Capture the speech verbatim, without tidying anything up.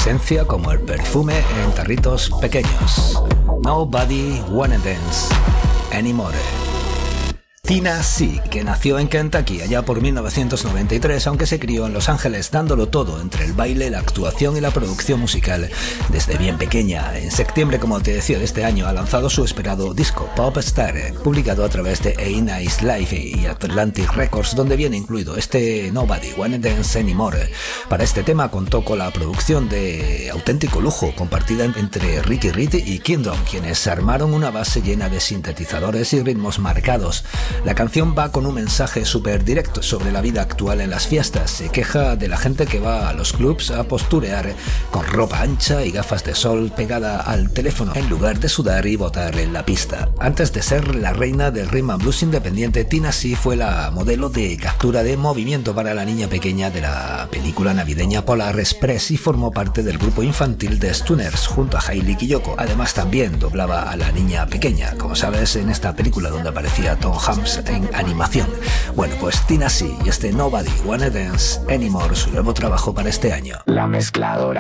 esencia como el perfume en tarritos pequeños. Nobody Wanna Dance Anymore. Tina C, que nació en Kentucky allá por mil novecientos noventa y tres, aunque se crió en Los Ángeles dándolo todo entre el baile, la actuación y la producción musical desde bien pequeña. En septiembre, como te decía, de este año ha lanzado su esperado disco Pop Star, publicado a través de A Nice Life y Atlantic Records, donde viene incluido este Nobody Wanna Dance Anymore. Para este tema contó con la producción de auténtico lujo, compartida entre Ricky Reed y Kingdom, quienes armaron una base llena de sintetizadores y ritmos marcados. La canción va con un mensaje súper directo sobre la vida actual en las fiestas. Se queja de la gente que va a los clubs a posturear con ropa ancha y gafas de sol pegada al teléfono en lugar de sudar y botar en la pista. Antes de ser la reina del rhythm and blues independiente, Tina C fue la modelo de captura de movimiento para la niña pequeña de la película navideña Polar Express y formó parte del grupo infantil de Stooners junto a Hayley Kiyoko. Además también doblaba a la niña pequeña, como sabes, en esta película donde aparecía Tom Hanks en animación. Bueno, pues Tina C y este Nobody Wanna Dance Anymore, su nuevo trabajo para este año. La mezcladora.